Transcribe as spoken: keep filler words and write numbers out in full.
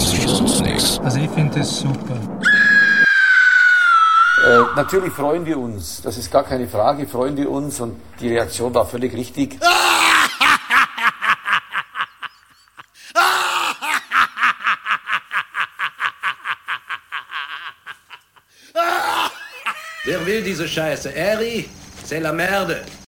interessiert uns nichts. Also ich finde das super. Äh, natürlich freuen wir uns, das ist gar keine Frage, freuen wir uns und die Reaktion war völlig richtig. Wer will diese Scheiße? Eri, c'est la merde.